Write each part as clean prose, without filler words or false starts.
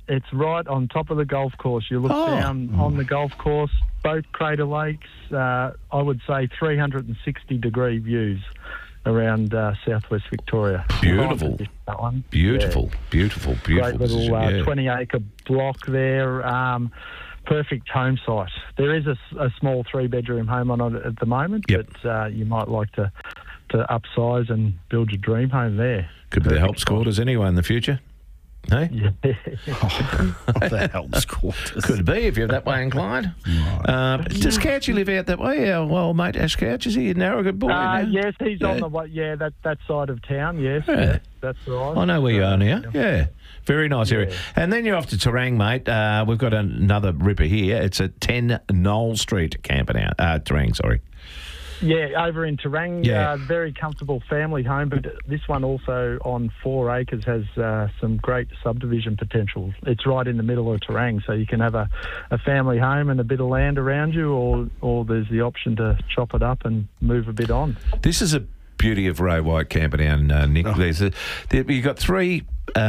It's right on top of the golf course. You look down on the golf course, both Crater Lakes, I would say 360-degree views around southwest Victoria. Beautiful. That one. Beautiful. Great little decision, 20-acre block there. Perfect home site. There is a small 3-bedroom home on it at the moment, but you might like to upsize and build your dream home there. Could be the help quarters anyway in the future. Hey? Yeah. The helps quarters. Could be if you're that way inclined. Does Couchy live out that way? Our old mate Ash Couch, is he a Narragansett boy now? Yes, he's on the way. Yeah, that side of town. Yes, that's right. I know where you are now. Yeah. Very nice area. And then you're off to Terang, mate. We've got another ripper here. It's at 10 Knoll Street, Terang, sorry. Yeah, over in Terang, very comfortable family home, but this one also on 4 acres has some great subdivision potential. It's right in the middle of Terang, so you can have a family home and a bit of land around you, or there's the option to chop it up and move a bit on. This is a beauty of Ray White Camperdown, Nick. You've got 3...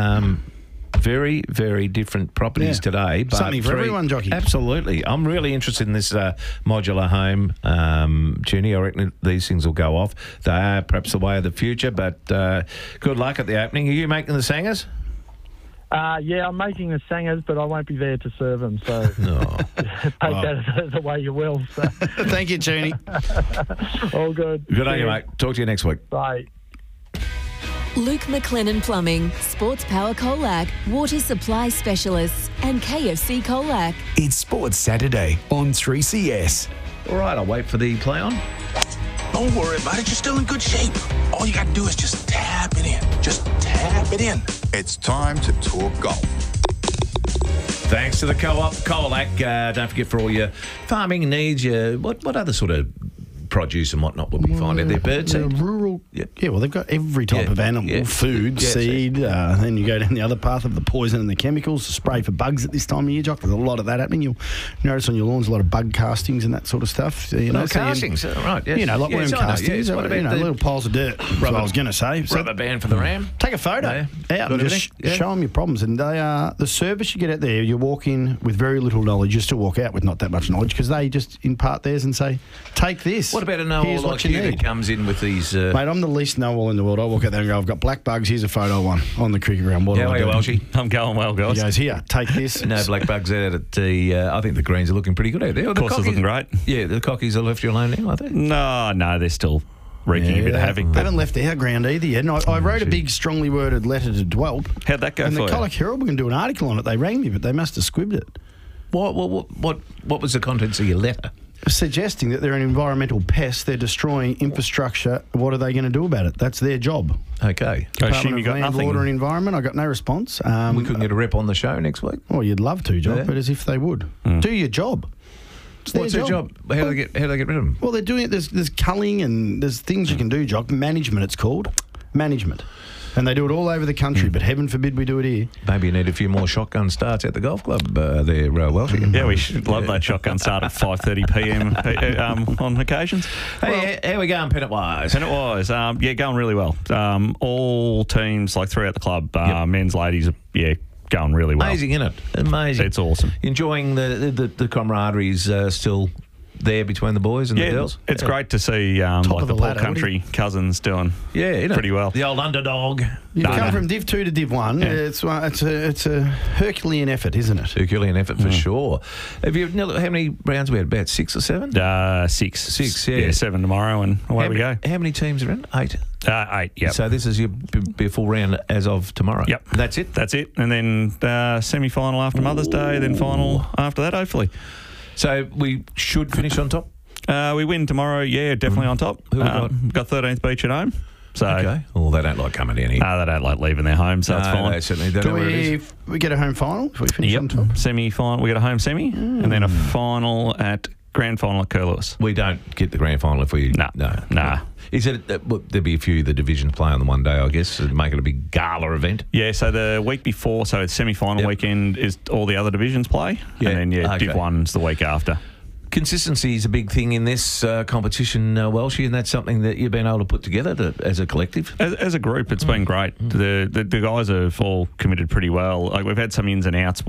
very, very different properties today. But something for everyone, Jockey. Absolutely. I'm really interested in this modular home, Junie. I reckon these things will go off. They are perhaps the way of the future, but good luck at the opening. Are you making the sangers? Yeah, I'm making the sangers, but I won't be there to serve them, so take that the way you will. So. Thank you, Junie. All good. Good on you, mate. Talk to you next week. Bye. Luke McLennan Plumbing, Sports Power Colac, Water Supply Specialists, and KFC Colac. It's Sports Saturday on 3CS. All right, I'll wait for the play on. Don't worry about it. You're still in good shape. All you got to do is just tap it in. Just tap it in. It's time to talk golf. Thanks to the Co-op Colac. Don't forget, for all your farming needs, what other sort of produce and whatnot would we find out there? Birdseed? Rural. Yeah, well, they've got every type of animal, food, seed. Then you go down the other path of the poison and the chemicals, the spray for bugs at this time of year, Jock. There's a lot of that happening. You'll notice on your lawns a lot of bug castings and that sort of stuff. Castings, right, yes. Like worm castings. Yes. What about little piles of dirt, that's what I was going to say. Rubber band for the ram. Take a photo out and just show them your problems. And they are the service you get out there, you walk in with very little knowledge, you still walk out with not that much knowledge, because they just impart theirs and say, take this. What about a know-all like you that comes in with these... Mate, I'm the least know-all in the world. I walk out there and go, I've got black bugs, here's a photo one on the cricket ground. What do I do? Welshie? I'm going well, guys. He goes, here, take this. No black bugs out at the... I think the greens are looking pretty good out there. Of course, it's looking great. Yeah, the cockies have left you alone now, are they? No, they're still wreaking a bit of havoc. They haven't left our ground either yet. And I wrote a big, strongly worded letter to Dwelp. How'd that go and for you? And the Colac Herald were going to do an article on it. They rang me, but they must have squibbed it. What was the contents of your letter? Suggesting that they're an environmental pest, they're destroying infrastructure. What are they going to do about it? That's their job. Okay. I assume you got Land, nothing. Water and Environment. I got no response. We couldn't get a rep on the show next week. Well, you'd love to, Jock, but as if they would. Do your job. What's their job? How do they get rid of them? Well, they're doing it. There's culling and there's things you can do, Jock. Management, it's called. Management. And they do it all over the country, but heaven forbid we do it here. Maybe you need a few more shotgun starts at the golf club there, Welshie. Yeah, we should love that shotgun start at 5:30 p.m. On occasions. Hey, how we going, Pennant-wise? Pennant-wise, going really well. All teams, like throughout the club, men's, ladies, going really well. Amazing, isn't it? Amazing. It's awesome. Enjoying the camaraderie's still there between the boys and the girls. It's great to see like the Paul Country cousins doing pretty well. The old underdog. You come from Div 2 to Div 1. Yeah. It's a Herculean effort, isn't it? Herculean effort for sure. How many rounds we had? About 6 or 7? 6. 6, yeah. Yeah, 7 tomorrow and away we go. How many teams are in? 8? 8, yeah. So this is be a full round as of tomorrow? Yep. That's it? That's it. And then semi-final after Mother's Day, then final after that, hopefully. So we should finish on top? We win tomorrow, definitely on top. Who we got? We've got 13th Beach at home. So, okay. Well, they don't like coming down here. No, they don't like leaving their home, so it's fine. They certainly don't know where it is. We get a home final if we finish on top? Semi-final. We get a home semi and then a final at grand final at Curlewis. We don't get the grand final if we... No. Is it... there'll be a few of the divisions play on the one day, I guess, to make it a big gala event? Yeah, so the week before, so it's semi-final weekend, is all the other divisions play. Yeah. And then, Div 1's the week after. Consistency is a big thing in this competition, Welshie, and that's something that you've been able to put together as a collective. As a group, it's been great. The guys have all committed pretty well. Like, we've had some ins and outs.